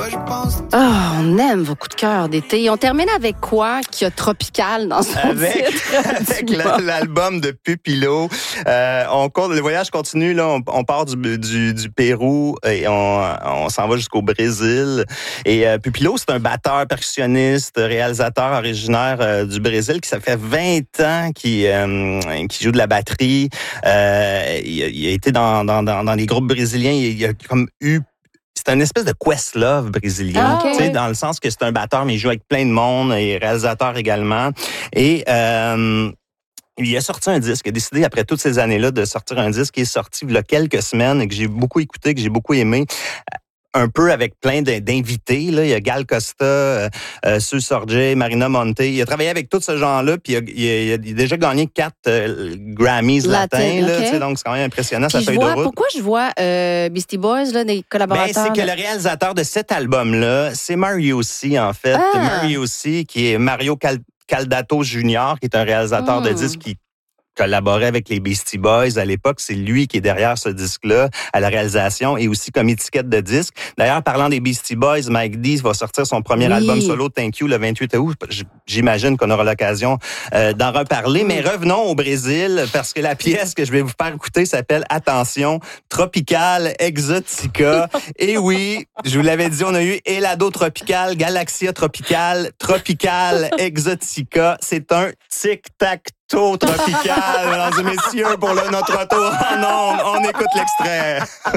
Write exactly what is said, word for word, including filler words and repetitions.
Oh, on aime vos coups de cœur d'été. On termine avec quoi qui a tropical dans son avec, titre? Avec la, l'album de Pupilo. Euh, on court, le voyage continue, là. On, on part du, du, du Pérou et on, on s'en va jusqu'au Brésil. Et euh, Pupilo, c'est un batteur, percussionniste, réalisateur originaire euh, du Brésil qui ça fait vingt ans qu'il, euh, qu'il joue de la batterie. Euh, il, a, il a été dans, dans, dans, dans des groupes brésiliens. Il, il a comme eu c'est une espèce de Questlove brésilien, ah, okay. tu sais, dans le sens que c'est un batteur, mais il joue avec plein de monde, et réalisateur également. Et euh, il a sorti un disque, il a décidé, après toutes ces années-là, de sortir un disque qui est sorti il y a quelques semaines et que j'ai beaucoup écouté, que j'ai beaucoup aimé. Un peu avec plein d'invités. Là. Il y a Gal Costa, euh, euh, Sue Sorge, Marina Monte. Il a travaillé avec tous ces gens-là, puis il a, il a, il a déjà gagné quatre euh, Grammys latins. Latin, okay. là, donc, c'est quand même impressionnant, puis sa feuille vois, de route. Pourquoi je vois euh, Beastie Boys, là, des collaborateurs? Ben, c'est que le réalisateur de cet album-là, c'est Mario C, en fait. Ah. Mario C, qui est Mario Cal- Caldato Junior, qui est un réalisateur mm. de disques qui collaborait avec les Beastie Boys à l'époque. C'est lui qui est derrière ce disque-là, à la réalisation et aussi comme étiquette de disque. D'ailleurs, parlant des Beastie Boys, Mike D va sortir son premier oui. album solo, Thank You, le vingt-huit août. J'imagine qu'on aura l'occasion euh, d'en reparler. Mais revenons au Brésil, parce que la pièce que je vais vous faire écouter s'appelle, attention, Tropical Exotica. Et oui, je vous l'avais dit, on a eu Helado Tropical, Galaxia Tropical, Tropical Exotica. C'est un tic-tac Taux tropical, mesdames et messieurs, pour le, notre retour en ondes. On écoute l'extrait.